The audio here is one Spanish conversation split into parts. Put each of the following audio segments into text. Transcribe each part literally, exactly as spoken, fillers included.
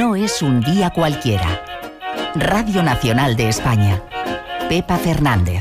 No es un día cualquiera. Radio Nacional de España. Pepa Fernández.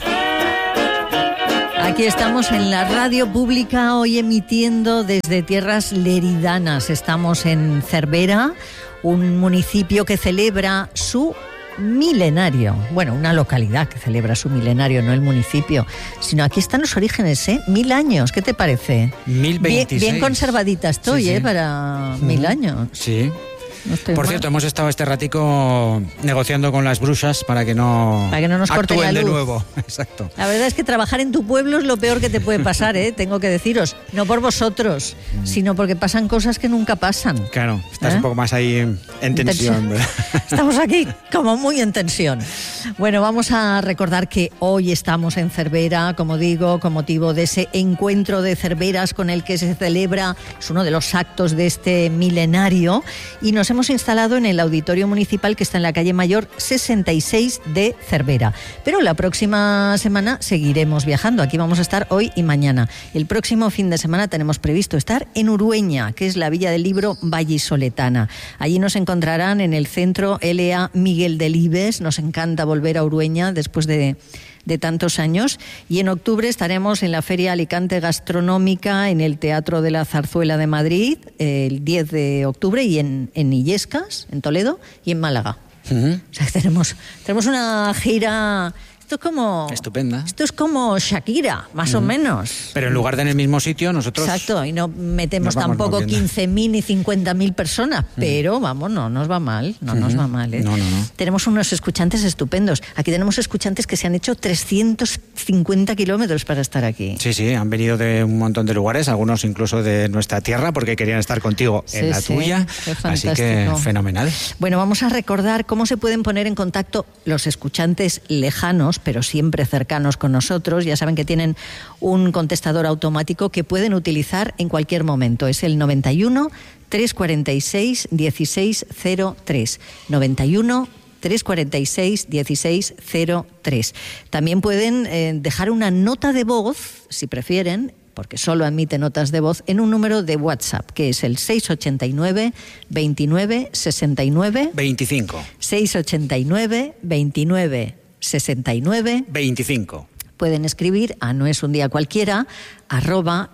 Aquí estamos en la radio pública, hoy emitiendo desde tierras leridanas. Estamos en Cervera, un municipio que celebra su milenario. Bueno, una localidad que celebra su milenario, no el municipio, sino aquí están los orígenes, ¿eh? Mil años, ¿qué te parece? Mil veintiséis. Bien, bien conservadita estoy, sí, sí. ¿eh? Para uh-huh. mil años. Sí. No Por mal. cierto, hemos estado este ratico negociando con las brujas para que no, para que no nos corten actúen la luz. de nuevo. Exacto. La verdad es que trabajar en tu pueblo es lo peor que te puede pasar, ¿eh? Tengo que deciros. No por vosotros, mm. sino porque pasan cosas que nunca pasan. Claro, estás ¿Eh? un poco más ahí en, en tensión. ¿verdad? Estamos aquí como muy en tensión. Bueno, vamos a recordar que hoy estamos en Cervera, como digo, con motivo de ese encuentro de Cerveras con el que se celebra, es uno de los actos de este milenario, y nos hemos instalado en el Auditorio Municipal que está en la calle Mayor sesenta y seis de Cervera. Pero la próxima semana seguiremos viajando. Aquí vamos a estar hoy y mañana. El próximo fin de semana tenemos previsto estar en Urueña, que es la Villa del Libro vallisoletana. Allí nos encontrarán en el centro L A Miguel Delibes. Nos encanta volver a Urueña después de... de tantos años, y en octubre estaremos en la Feria Alicante Gastronómica en el Teatro de la Zarzuela de Madrid el diez de octubre, y en, en Illescas, en Toledo, y en Málaga. Uh-huh. O sea, tenemos, tenemos una gira... Esto es como... Estupenda. Esto es como Shakira, más uh-huh. o menos. Pero en lugar de en el mismo sitio, nosotros... Exacto, y no metemos tampoco quince mil ni cincuenta mil personas, uh-huh. pero vamos, no nos va mal, no uh-huh. nos va mal. ¿eh? No, no, no. Tenemos unos escuchantes estupendos. Aquí tenemos escuchantes que se han hecho trescientos cincuenta kilómetros para estar aquí. Sí, sí, han venido de un montón de lugares, algunos incluso de nuestra tierra, porque querían estar contigo sí, en la sí, tuya. Así que fenomenal. Bueno, vamos a recordar cómo se pueden poner en contacto los escuchantes lejanos, pero siempre cercanos con nosotros. Ya saben que tienen un contestador automático que pueden utilizar en cualquier momento. Es el noventa y uno, trescientos cuarenta y seis, dieciséis cero tres. noventa y uno, trescientos cuarenta y seis, dieciséis cero tres. También pueden eh, dejar una nota de voz, si prefieren, porque solo admite notas de voz, en un número de WhatsApp, que es el seis ochenta y nueve, veintinueve, sesenta y nueve... veinticinco. seis ochenta y nueve, veintinueve, sesenta y nueve... veinticinco. Pueden escribir a no es un día cualquiera, arroba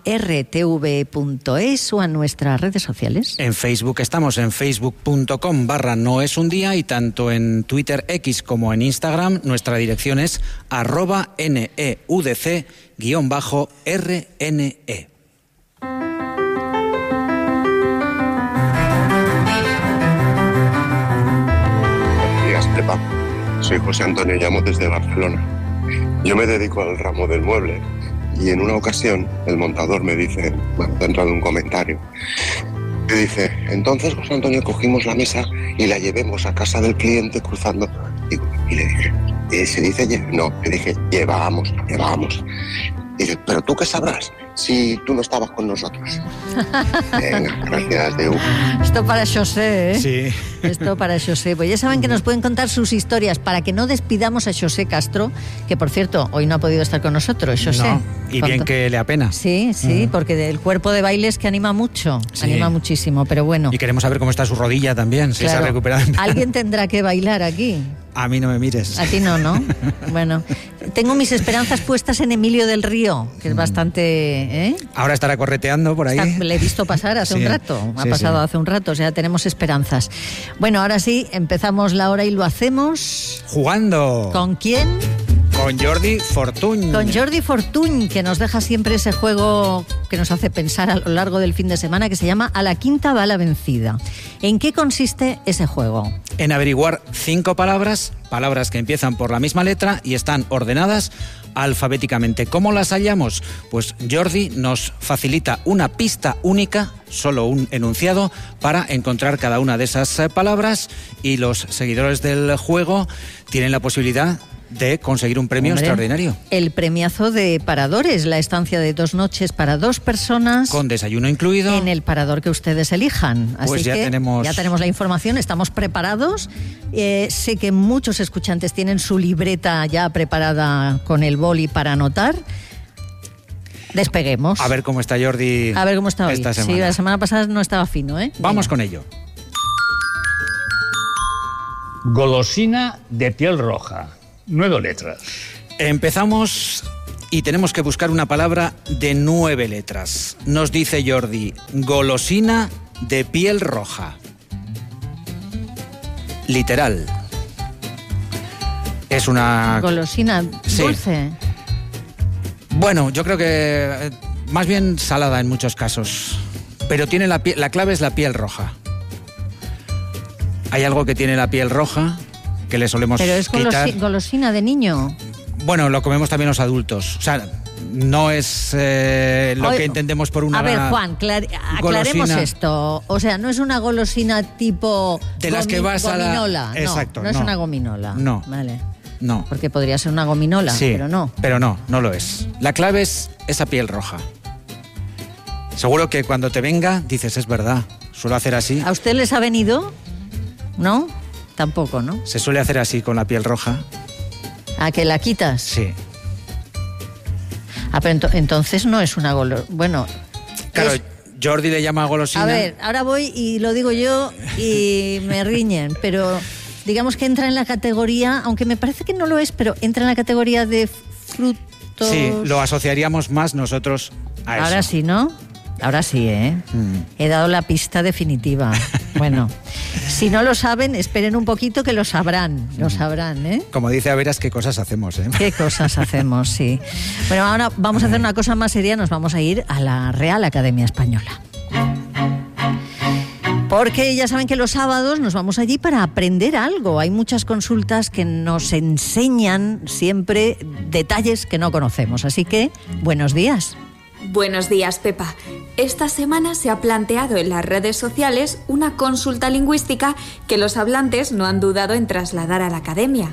rtv.es o a nuestras redes sociales. En Facebook estamos en facebook.com barra no es un día, y tanto en Twitter X como en Instagram nuestra dirección es arroba neudc guión bajo rne. Buenos días, Pepa. Soy José Antonio, llamo desde Barcelona. Yo me dedico al ramo del mueble y en una ocasión el montador me dice, bueno, dentro de un comentario, me dice, entonces José Antonio cogimos la mesa y la llevemos a casa del cliente cruzando. Y, y le dije, ¿eh, ¿se dice lle-? No, le dije, llevamos, llevamos. Y dice, ¿pero tú qué sabrás si tú no estabas con nosotros? Venga, gracias, Deu. Esto para José, ¿eh? Sí. Esto para José. Pues ya saben que nos pueden contar sus historias para que no despidamos a José Castro, que por cierto, hoy no ha podido estar con nosotros, José. No, y bien que le apena. Sí, sí, mm. porque el cuerpo de baile es que anima mucho, sí. anima muchísimo, pero bueno. Y queremos saber cómo está su rodilla también, si claro. se ha recuperado. Alguien tendrá que bailar aquí. A mí no me mires. A ti no, ¿no? Bueno, tengo mis esperanzas puestas en Emilio del Río, que es bastante... ¿eh? Ahora estará correteando por ahí. Está, le he visto pasar hace sí, un rato, ha sí, pasado sí. hace un rato, o sea, tenemos esperanzas. Bueno, ahora sí, empezamos la hora y lo hacemos... Jugando. ¿Con quién? Con Jordi Fortuny. Con Jordi Fortuny, que nos deja siempre ese juego que nos hace pensar a lo largo del fin de semana, que se llama A la quinta va la vencida. ¿En qué consiste ese juego? En averiguar cinco palabras, palabras que empiezan por la misma letra y están ordenadas alfabéticamente. ¿Cómo las hallamos? Pues Jordi nos facilita una pista única, solo un enunciado, para encontrar cada una de esas palabras, y los seguidores del juego tienen la posibilidad de conseguir un premio Hombre, extraordinario. El premiazo de Paradores, la estancia de dos noches para dos personas. Con desayuno incluido. En el parador que ustedes elijan. Así pues ya que tenemos... ya tenemos la información, estamos preparados. Eh, sé que muchos escuchantes tienen su libreta ya preparada con el boli para anotar. Despeguemos. A ver cómo está Jordi. A ver cómo está hoy. Esta semana. Sí, la semana pasada no estaba fino, ¿eh? Vamos Venga. con ello. Golosina de piel roja. Nueve letras. Empezamos y tenemos que buscar una palabra de nueve letras. Nos dice Jordi, golosina de piel roja. Literal. Es una... Golosina dulce. Sí. Bueno, yo creo que eh, más bien salada en muchos casos. Pero tiene la, pie... la clave es la piel roja. Hay algo que tiene la piel roja que le solemos Pero es quitar. golosi... golosina de niño. Bueno, lo comemos también los adultos. O sea, no es eh, lo Oye, que entendemos por una A ver, Juan, clar... aclaremos golosina. esto. O sea, no es una golosina tipo De las gomi... que vas a la- gominola. No, Exacto, no es no. una gominola. No. Vale. No. Porque podría ser una gominola, Sí, pero no. Pero no, no lo es. La clave es esa piel roja. Seguro que cuando te venga dices, es verdad, suelo hacer así. ¿A usted les ha venido? ¿No? Tampoco, ¿no? Se suele hacer así con la piel roja. ¿A que la quitas? Sí. Ah, pero ento- entonces no es una golosina. Bueno, Claro, es- Jordi le llama golosina. a ver, ahora voy y lo digo yo y me riñen, pero digamos que entra en la categoría, aunque me parece que no lo es, pero entra en la categoría de frutos. Sí, lo asociaríamos más nosotros a eso. Ahora sí, ¿no? Ahora sí, ¿eh? Mm. He dado la pista definitiva. Bueno, si no lo saben, esperen un poquito que lo sabrán, lo sabrán, ¿eh? Como dice Averas, qué cosas hacemos, ¿eh? Qué cosas hacemos, sí. Bueno, ahora vamos a hacer una cosa más seria, nos vamos a ir a la Real Academia Española. Porque ya saben que los sábados nos vamos allí para aprender algo. Hay muchas consultas que nos enseñan siempre detalles que no conocemos. Así que, buenos días. Buenos días, Pepa. Esta semana se ha planteado en las redes sociales una consulta lingüística que los hablantes no han dudado en trasladar a la academia.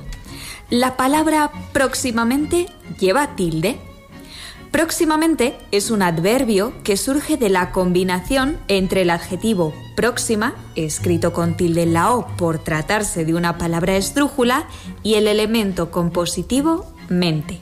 La palabra próximamente lleva tilde. Próximamente es un adverbio que surge de la combinación entre el adjetivo próxima, escrito con tilde en la O por tratarse de una palabra esdrújula, y el elemento compositivo mente.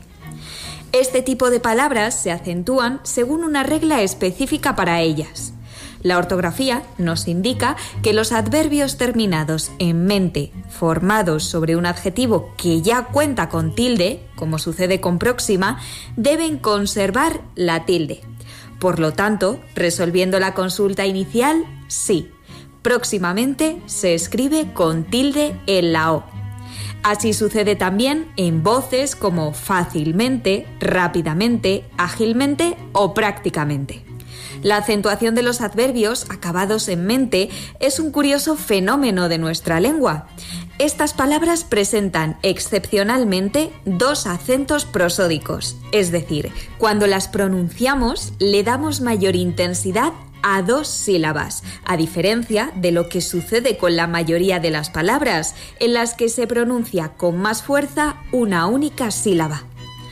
Este tipo de palabras se acentúan según una regla específica para ellas. La ortografía nos indica que los adverbios terminados en mente, formados sobre un adjetivo que ya cuenta con tilde, como sucede con próxima, deben conservar la tilde. Por lo tanto, resolviendo la consulta inicial, sí, próximamente se escribe con tilde en la O. Así sucede también en voces como fácilmente, rápidamente, ágilmente o prácticamente. La acentuación de los adverbios acabados en mente es un curioso fenómeno de nuestra lengua. Estas palabras presentan excepcionalmente dos acentos prosódicos, es decir, cuando las pronunciamos le damos mayor intensidad a dos sílabas, a diferencia de lo que sucede con la mayoría de las palabras, en las que se pronuncia con más fuerza una única sílaba.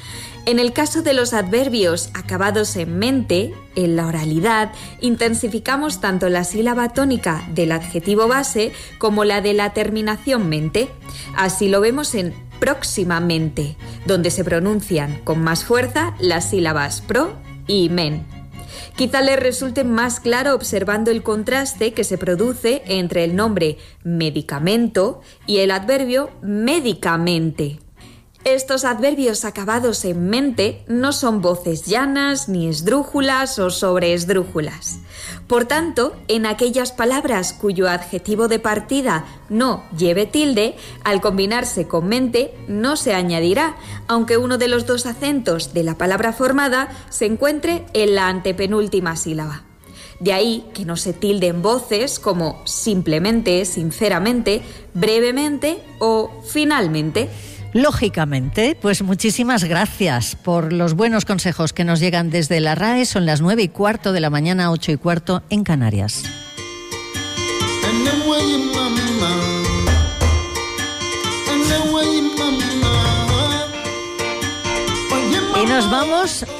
En el caso de los adverbios acabados en mente, en la oralidad, intensificamos tanto la sílaba tónica del adjetivo base como la de la terminación mente. Así lo vemos en próximamente, donde se pronuncian con más fuerza las sílabas pro y men. Quizá les resulte más claro observando el contraste que se produce entre el nombre medicamento y el adverbio médicamente. Estos adverbios acabados en mente no son voces llanas, ni esdrújulas o sobreesdrújulas. Por tanto, en aquellas palabras cuyo adjetivo de partida no lleve tilde, al combinarse con mente no se añadirá, aunque uno de los dos acentos de la palabra formada se encuentre en la antepenúltima sílaba. De ahí que no se tilden voces como simplemente, sinceramente, brevemente o finalmente. Lógicamente, pues muchísimas gracias por los buenos consejos que nos llegan desde la R A E. Son las nueve y cuarto de la mañana, ocho y cuarto en Canarias. Y nos vamos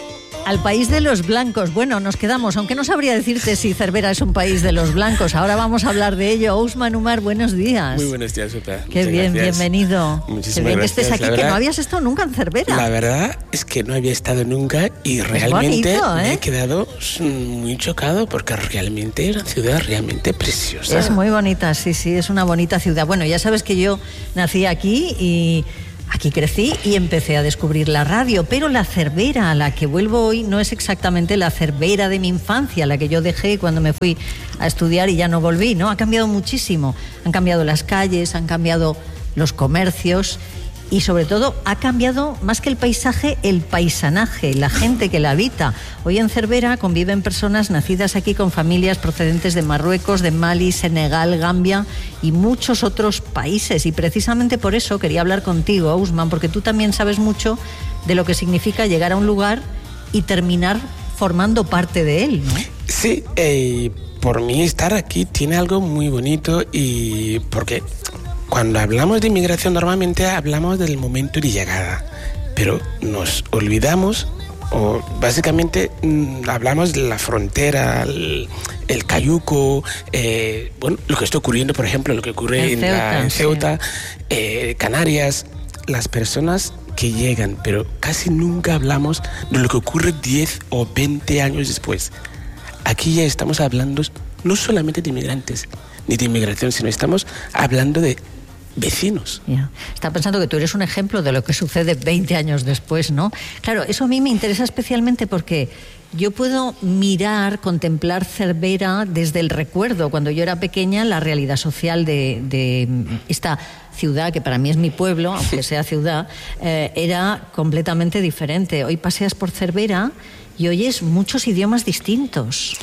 Al país de los blancos. Bueno, nos quedamos, aunque no sabría decirte si Cervera es un país de los blancos. Ahora vamos a hablar de ello. Ousmane Umar, buenos días. Muy buenos días, Pepa. Qué Muchas bien, gracias. bienvenido. Muchísimas Qué bien gracias. que estés aquí, La que verdad, no habías estado nunca en Cervera. La verdad es que no había estado nunca y realmente bonito, ¿eh? me he quedado muy chocado porque realmente es una ciudad realmente preciosa. Es muy bonita, sí, sí, es una bonita ciudad. Bueno, ya sabes que yo nací aquí y aquí crecí y empecé a descubrir la radio, pero la Cervera a la que vuelvo hoy no es exactamente la Cervera de mi infancia, la que yo dejé cuando me fui a estudiar y ya no volví, ¿no? Ha cambiado muchísimo. Han cambiado las calles, han cambiado los comercios y sobre todo ha cambiado más que el paisaje, el paisanaje, la gente que la habita. Hoy en Cervera conviven personas nacidas aquí con familias procedentes de Marruecos, de Mali, Senegal, Gambia y muchos otros países. Y precisamente por eso quería hablar contigo, Ousmane, porque tú también sabes mucho de lo que significa llegar a un lugar y terminar formando parte de él, ¿no? Sí, eh, por mí estar aquí tiene algo muy bonito y porque cuando hablamos de inmigración normalmente hablamos del momento de llegada, pero nos olvidamos o básicamente mmm, hablamos de la frontera, el, el cayuco, eh, bueno, lo que está ocurriendo, por ejemplo, lo que ocurre en, en Ceuta, la, en Ceuta sí. eh, Canarias, las personas que llegan, pero casi nunca hablamos de lo que ocurre diez o veinte años después. Aquí ya estamos hablando no solamente de inmigrantes ni de inmigración, sino estamos hablando de vecinos. Yeah. Está pensando que tú eres un ejemplo de lo que sucede veinte años después, ¿no? Claro, eso a mí me interesa especialmente porque yo puedo mirar, contemplar Cervera desde el recuerdo. Cuando yo era pequeña, la realidad social de, de esta ciudad, que para mí es mi pueblo, aunque sea ciudad, eh, era completamente diferente. Hoy paseas por Cervera y oyes muchos idiomas distintos.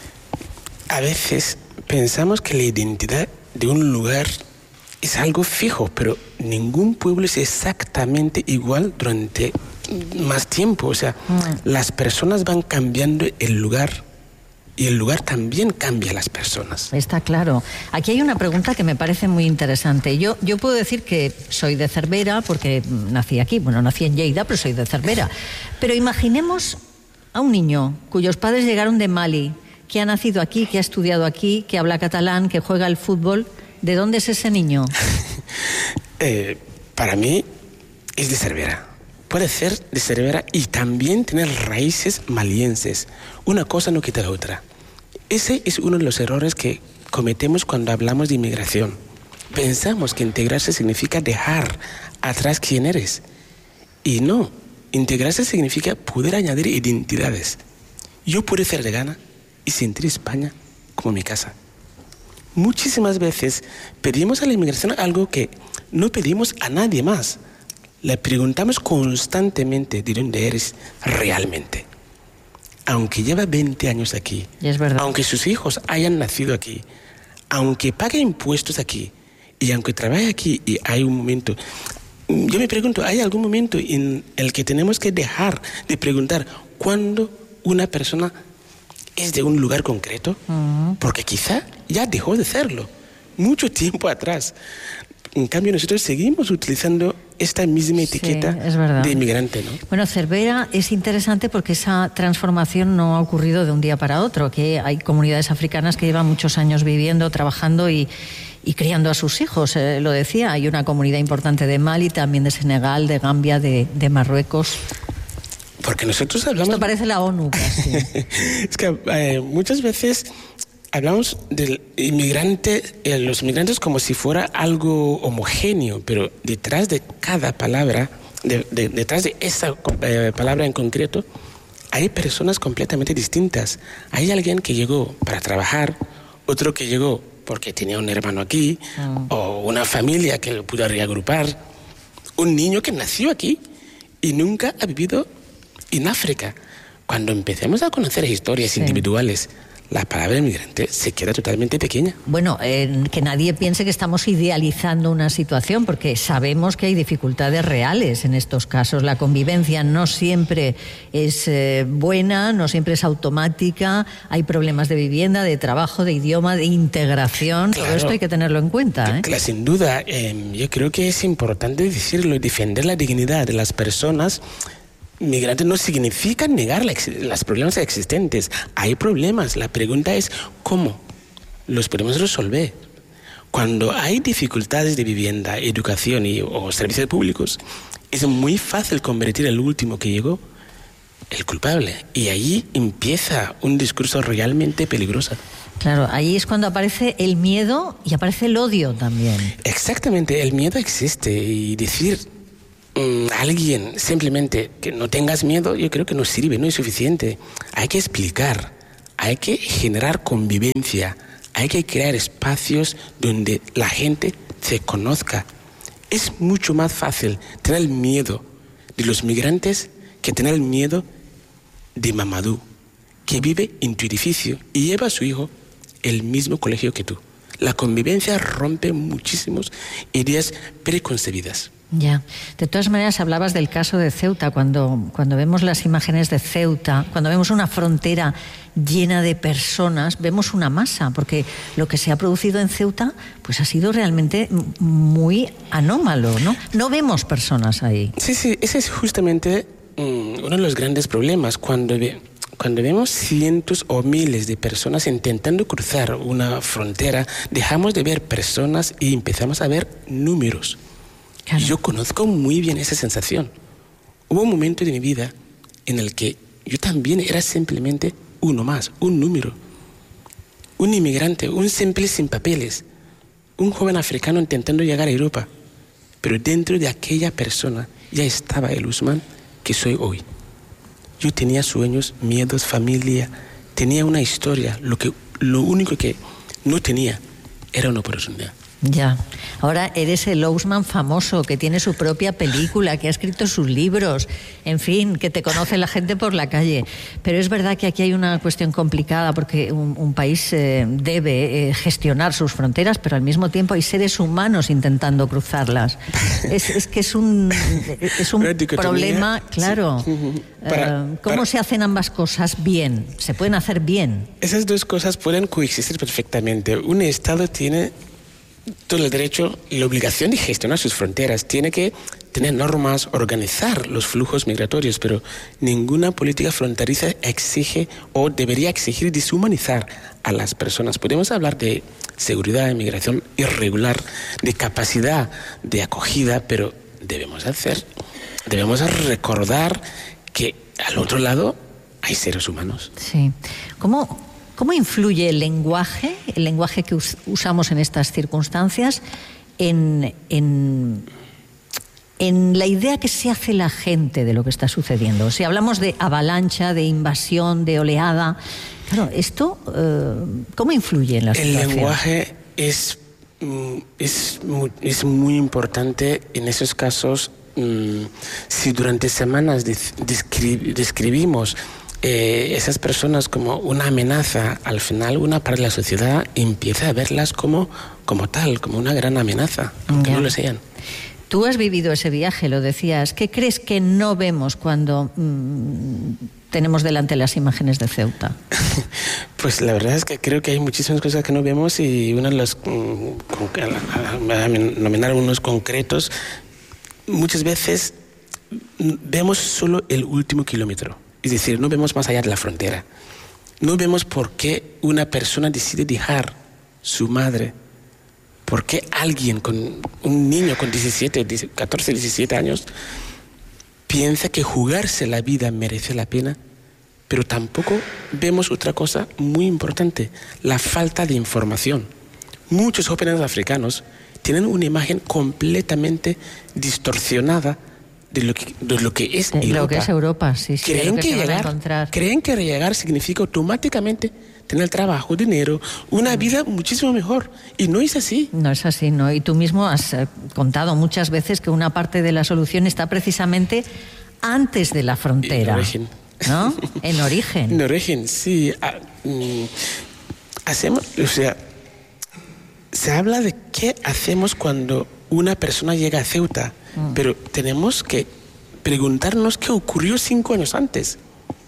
A veces pensamos que la identidad de un lugar es algo fijo, pero ningún pueblo es exactamente igual durante más tiempo. O sea, mm. las personas van cambiando el lugar y el lugar también cambia a las personas. Está claro. Aquí hay una pregunta que me parece muy interesante. Yo, yo puedo decir que soy de Cervera porque nací aquí. Bueno, nací en Lleida, pero soy de Cervera. Pero imaginemos a un niño cuyos padres llegaron de Mali, que ha nacido aquí, que ha estudiado aquí, que habla catalán, que juega al fútbol. ¿De dónde es ese niño? eh, para mí es de Cervera. Puede ser de Cervera y también tener raíces malienses. Una cosa no quita la otra. Ese es uno de los errores que cometemos cuando hablamos de inmigración. Pensamos que integrarse significa dejar atrás quién eres. Y no, integrarse significa poder añadir identidades. Yo puedo ser de Ghana y sentir España como mi casa. Muchísimas veces pedimos a la inmigración algo que no pedimos a nadie más. Le preguntamos constantemente de dónde eres realmente. Aunque lleva veinte años aquí, es verdad. Aunque sus hijos hayan nacido aquí, aunque pague impuestos aquí y aunque trabaje aquí y hay un momento... Yo me pregunto, ¿hay algún momento en el que tenemos que dejar de preguntar cuándo una persona es de un lugar concreto? Uh-huh. Porque quizá ya dejó de serlo mucho tiempo atrás. En cambio, nosotros seguimos utilizando esta misma etiqueta sí, de inmigrante, ¿no? Bueno, Cervera es interesante porque esa transformación no ha ocurrido de un día para otro, que hay comunidades africanas que llevan muchos años viviendo, trabajando y, y criando a sus hijos. Eh, lo decía, hay una comunidad importante de Mali, también de Senegal, de Gambia, de, de Marruecos. Porque nosotros hablamos... Esto parece la ONU casi. Es que eh, muchas veces hablamos del inmigrante, eh, los inmigrantes como si fuera algo homogéneo, pero detrás de cada palabra, de, de, detrás de esa eh, palabra en concreto, hay personas completamente distintas. Hay alguien que llegó para trabajar, otro que llegó porque tenía un hermano aquí, mm. o una familia que lo pudo reagrupar, un niño que nació aquí y nunca ha vivido en África. Cuando empecemos a conocer historias sí. individuales, la palabra inmigrante se queda totalmente pequeña. Bueno, eh, que nadie piense que estamos idealizando una situación, porque sabemos que hay dificultades reales en estos casos. La convivencia no siempre es eh, buena, no siempre es automática. Hay problemas de vivienda, de trabajo, de idioma, de integración. Claro, todo esto hay que tenerlo en cuenta, ¿eh? Claro, sin duda. Eh, yo creo que es importante decirlo y defender la dignidad de las personas. migrante no significa negar la, los problemas existentes. Hay problemas. La pregunta es cómo los podemos resolver. Cuando hay dificultades de vivienda, educación y, o servicios públicos, es muy fácil convertir el último que llegó el culpable. Y ahí empieza un discurso realmente peligroso. Claro, ahí es cuando aparece el miedo y aparece el odio también. Exactamente, el miedo existe y decir mmm, a alguien simplemente que no tengas miedo, yo creo que no sirve, no es suficiente. Hay que explicar, hay que generar convivencia, hay que crear espacios donde la gente se conozca. Es mucho más fácil tener el miedo de los migrantes que tener el miedo de Mamadou, que vive en tu edificio y lleva a su hijo el mismo colegio que tú. La convivencia rompe muchísimas ideas preconcebidas. Ya. De todas maneras, hablabas del caso de Ceuta. Cuando, cuando vemos las imágenes de Ceuta, cuando vemos una frontera llena de personas, vemos una masa, porque lo que se ha producido en Ceuta pues ha sido realmente muy anómalo, ¿no? No vemos personas ahí. Sí, sí, ese es justamente um, uno de los grandes problemas. Cuando ve, Cuando vemos cientos o miles de personas intentando cruzar una frontera, dejamos de ver personas y empezamos a ver números. Claro. Yo conozco muy bien esa sensación. Hubo un momento de mi vida en el que yo también era simplemente uno más, un número. Un inmigrante, un simple sin papeles, un joven africano intentando llegar a Europa. Pero dentro de aquella persona ya estaba el Ousmane que soy hoy. Yo tenía sueños, miedos, familia, tenía una historia. Lo que, lo único que no tenía era una oportunidad. Ya. Ahora eres el Ousmane famoso, que tiene su propia película, que ha escrito sus libros, en fin, que te conoce la gente por la calle. Pero es verdad que aquí hay una cuestión complicada, porque un, un país eh, debe eh, gestionar sus fronteras, pero al mismo tiempo hay seres humanos intentando cruzarlas. Es, es que es un, es un problema, claro. Sí. Para, uh, ¿Cómo para... se hacen ambas cosas bien? ¿Se pueden hacer bien? Esas dos cosas pueden coexistir perfectamente. Un Estado tiene todo el derecho y la obligación de gestionar sus fronteras. Tiene que tener normas, organizar los flujos migratorios, pero ninguna política fronteriza exige o debería exigir deshumanizar a las personas. Podemos hablar de seguridad, de migración irregular, de capacidad de acogida, pero debemos hacer, debemos recordar que al otro lado hay seres humanos. Sí. ¿Cómo? ¿Cómo influye el lenguaje, el lenguaje que us- usamos en estas circunstancias, en, en, en la idea que se hace la gente de lo que está sucediendo? Si hablamos de avalancha, de invasión, de oleada, claro, esto, eh, ¿cómo influye en la situación? El lenguaje es, es, es muy importante en esos casos. Si durante semanas descri- describimos Eh, esas personas como una amenaza, al final una parte de la sociedad empieza a verlas como, como tal, como una gran amenaza, aunque no lo sean. Tú has vivido ese viaje, lo decías. ¿Qué crees que no vemos cuando mmm, tenemos delante las imágenes de Ceuta? Pues la verdad es que creo que hay muchísimas cosas que no vemos, y una de las, mmm, a nominar unos concretos, muchas veces vemos solo el último kilómetro. Es decir, no vemos más allá de la frontera. No vemos por qué una persona decide dejar su madre. ¿Por qué alguien, con un niño con diecisiete, catorce, diecisiete años, piensa que jugarse la vida merece la pena? Pero tampoco vemos otra cosa muy importante, la falta de información. Muchos jóvenes africanos tienen una imagen completamente distorsionada de lo que, de lo que es de Europa. Lo que es Europa, sí, sí. Creen que, que, que llegar, creen que llegar significa automáticamente tener trabajo, dinero, una vida muchísimo mejor. Y no es así. No es así, ¿no? Y tú mismo has eh, contado muchas veces que una parte de la solución está precisamente antes de la frontera. En origen. ¿No? En origen. En origen, sí. Ah, mm, hacemos, o sea, se habla de qué hacemos cuando una persona llega a Ceuta. Pero tenemos que preguntarnos qué ocurrió cinco años antes.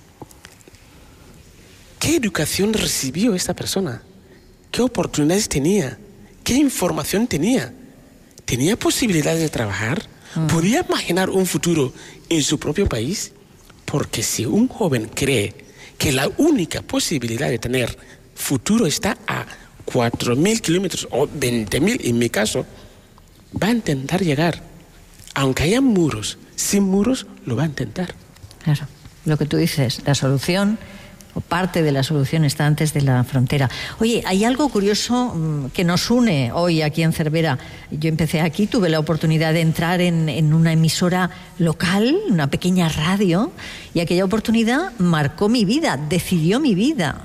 ¿Qué educación recibió esta persona? ¿Qué oportunidades tenía? ¿Qué información tenía? ¿Tenía posibilidades de trabajar? Mm. ¿Podía imaginar un futuro en su propio país? Porque si un joven cree que la única posibilidad de tener futuro está a cuatro mil kilómetros o veinte mil en mi caso, va a intentar llegar. Aunque haya muros, sin muros lo va a intentar. Claro, lo que tú dices, la solución o parte de la solución está antes de la frontera. Oye, hay algo curioso mmm, que nos une hoy aquí en Cervera. Yo empecé aquí, tuve la oportunidad de entrar en, en una emisora local, una pequeña radio, y aquella oportunidad marcó mi vida, decidió mi vida.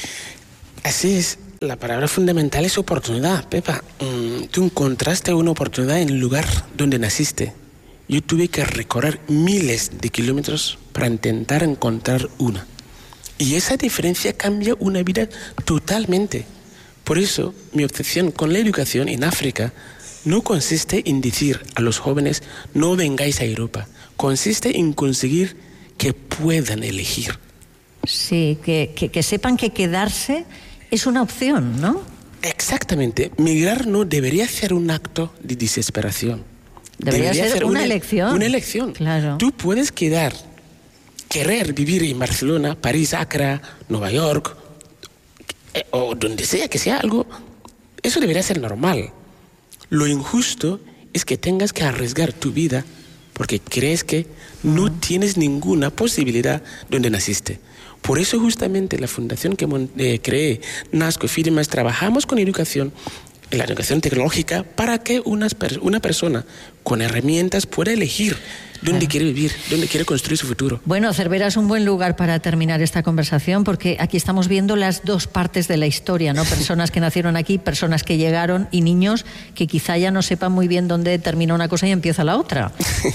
Así es, la palabra fundamental es oportunidad, Pepa. Mm, tú encontraste una oportunidad en el lugar donde naciste. Yo tuve que recorrer miles de kilómetros para intentar encontrar una. Y esa diferencia cambia una vida totalmente. Por eso, mi obsesión con la educación en África no consiste en decir a los jóvenes, no vengáis a Europa. Consiste en conseguir que puedan elegir. Sí, que, que, que sepan que quedarse es una opción, ¿no? Exactamente. Migrar no debería ser un acto de desesperación. Debería, debería ser, ser una, una elección. Una elección. Claro. Tú puedes quedar... Querer vivir en Barcelona, París, Accra, Nueva York, eh, o donde sea que sea algo, eso debería ser normal. Lo injusto es que tengas que arriesgar tu vida porque crees que no tienes ninguna posibilidad donde naciste. Por eso justamente la fundación que eh, creé, Nasco Firmas, trabajamos con educación, la educación tecnológica, para que una, una persona con herramientas pueda elegir dónde claro. quiere vivir, dónde quiere construir su futuro. Bueno, Cervera es un buen lugar para terminar esta conversación porque aquí estamos viendo las dos partes de la historia, ¿no? Personas que nacieron aquí, personas que llegaron y niños que quizá ya no sepan muy bien dónde termina una cosa y empieza la otra.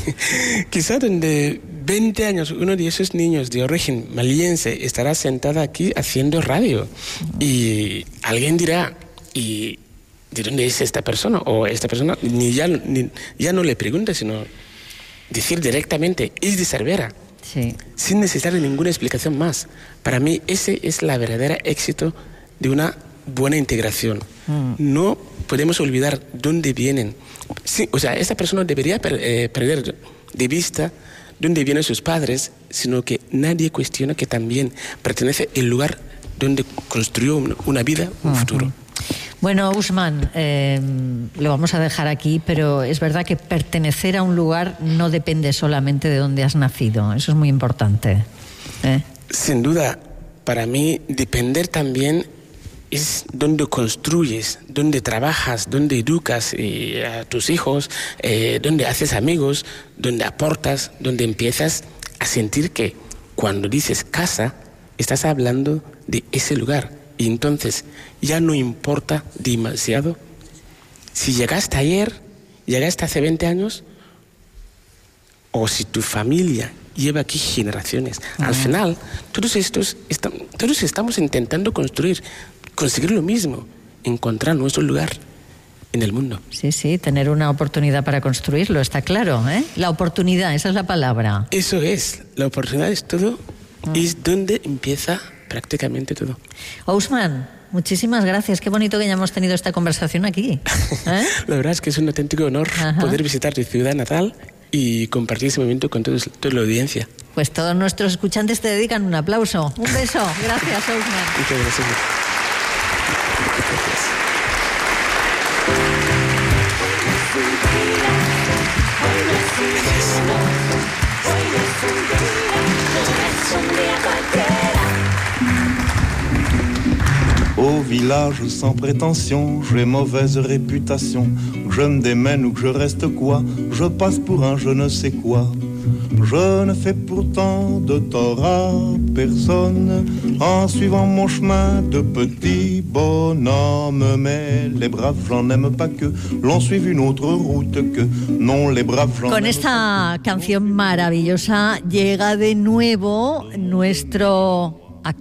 Quizá donde veinte años uno de esos niños de origen maliense estará sentada aquí haciendo radio y alguien dirá, ¿y de dónde es esta persona? O esta persona ni ya, ni, ya no le pregunta, sino decir directamente, es de Cervera, sí. sin necesitar ninguna explicación más. Para mí ese es la verdadera éxito de una buena integración. Mm. No podemos olvidar dónde vienen. Sí, o sea, esta persona debería per, eh, perder de vista dónde vienen sus padres, sino que nadie cuestiona que también pertenece al lugar donde construyó una vida, un uh-huh. futuro. Bueno, Ousmane, eh, lo vamos a dejar aquí, pero es verdad que pertenecer a un lugar no depende solamente de dónde has nacido. Eso es muy importante. ¿eh? Sin duda, para mí, depender también es dónde construyes, dónde trabajas, dónde educas eh, a tus hijos, eh, dónde haces amigos, dónde aportas, dónde empiezas a sentir que cuando dices casa, estás hablando de ese lugar. Y entonces ya no importa demasiado si llegaste ayer, llegaste hace veinte años, o si tu familia lleva aquí generaciones. Uh-huh. Al final, todos estos, está, todos estamos intentando construir, conseguir lo mismo, encontrar nuestro lugar en el mundo. Sí, sí, tener una oportunidad para construirlo, está claro, ¿eh? La oportunidad, esa es la palabra. Eso es, la oportunidad es todo, uh-huh. es donde empieza prácticamente todo. Ousmane, muchísimas gracias. Qué bonito que hayamos tenido esta conversación aquí. ¿eh? La verdad es que es un auténtico honor Ajá. poder visitar tu ciudad natal y compartir ese momento con todos, toda la audiencia. Pues todos nuestros escuchantes te dedican un aplauso. Un beso. Gracias, Ousmane. Muchas gracias. Au village sans prétention, j'ai mauvaise réputation. Que je me démène ou que je reste quoi, je passe pour un je ne sais quoi. Je ne fais pourtant de tort à personne en suivant mon chemin de petit bonhomme. Mais les braves, j'en aime pas que l'on suive une autre route que non, les braves, j'en Con aime esta canción maravillosa llega de nuevo nuestro actor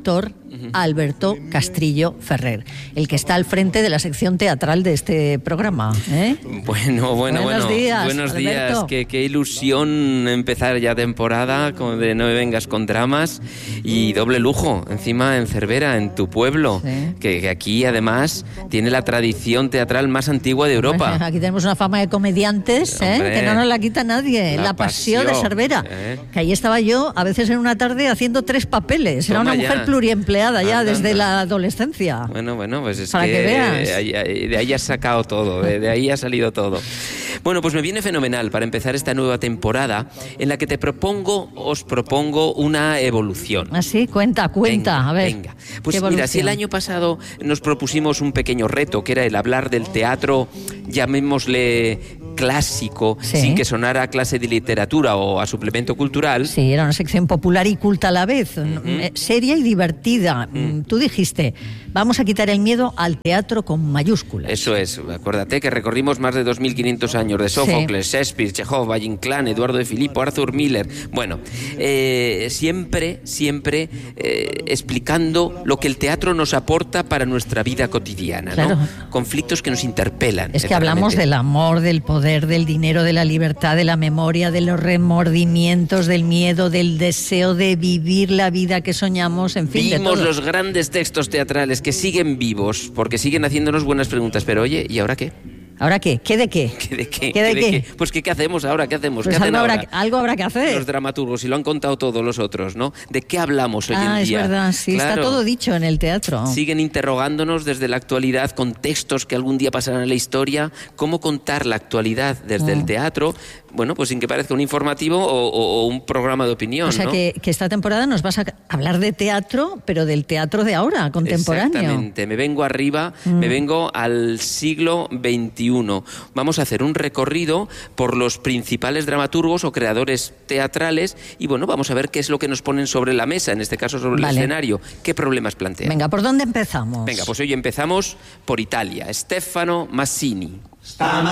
uh-huh. Alberto Castrillo Ferrer, el que está al frente de la sección teatral de este programa. ¿eh? Bueno, bueno, buenos bueno. Días, buenos Alberto. días. Qué, qué ilusión empezar ya temporada con de No me vengas con dramas y doble lujo, encima en Cervera, en tu pueblo, sí. que, que aquí además tiene la tradición teatral más antigua de Europa. Aquí tenemos una fama de comediantes, ¿eh? que no nos la quita nadie. La, la pasión, pasión de Cervera. ¿Eh? Que ahí estaba yo, a veces en una tarde, haciendo tres papeles. Toma Era una mujer ya. pluriempleada ya anda, desde anda. la adolescencia. Bueno, bueno, pues es Para que, que veas. De ahí, de ahí has sacado todo, de, de ahí ha salido todo. Bueno, pues me viene fenomenal para empezar esta nueva temporada en la que te propongo, os propongo una evolución. ¿Ah, sí? Cuenta, cuenta, venga, a ver. Venga. Pues mira, si el año pasado nos propusimos un pequeño reto, que era el hablar del teatro, llamémosle clásico, sí. sin que sonara a clase de literatura o a suplemento cultural. Sí, era una sección popular y culta a la vez, uh-huh. seria y divertida. Uh-huh. Tú dijiste, vamos a quitar el miedo al teatro con mayúsculas. Eso es, acuérdate que recorrimos más de dos mil quinientos años de Sófocles, sí. Shakespeare, Chekhov, Valle Inclán, Eduardo de Filippo, Arthur Miller. Bueno, eh, siempre, siempre eh, explicando lo que el teatro nos aporta para nuestra vida cotidiana, claro. ¿no? Conflictos que nos interpelan. Es que hablamos del amor, del poder, del dinero, de la libertad, de la memoria, de los remordimientos, del miedo, del deseo de vivir la vida que soñamos, en fin. Vimos de todo. Los grandes textos teatrales que siguen vivos porque siguen haciéndonos buenas preguntas, pero oye, ¿y ahora qué? ¿Ahora qué? ¿Qué de qué? ¿Qué de qué? ¿Qué de ¿Qué qué? De qué? Pues ¿qué, ¿qué hacemos ahora? ¿Qué hacemos? Pues ¿Qué algo, hacen habrá, ahora? algo habrá que hacer. Los dramaturgos, y lo han contado todos los otros, ¿no? ¿De qué hablamos hoy ah, en día? Ah, es verdad, sí, claro. Está todo dicho en el teatro. Siguen interrogándonos desde la actualidad con textos que algún día pasarán en la historia. ¿Cómo contar la actualidad desde oh. el teatro? Bueno, pues sin que parezca un informativo o, o, o un programa de opinión, O sea, ¿no? que, que esta temporada nos vas a hablar de teatro, pero del teatro de ahora, contemporáneo. Exactamente. Me vengo arriba, mm. me vengo al siglo veintiuno. Vamos a hacer un recorrido por los principales dramaturgos o creadores teatrales y, bueno, vamos a ver qué es lo que nos ponen sobre la mesa, en este caso sobre vale. el escenario. ¿Qué problemas plantean? Venga, ¿por dónde empezamos? Venga, pues hoy empezamos por Italia. Stefano Massini.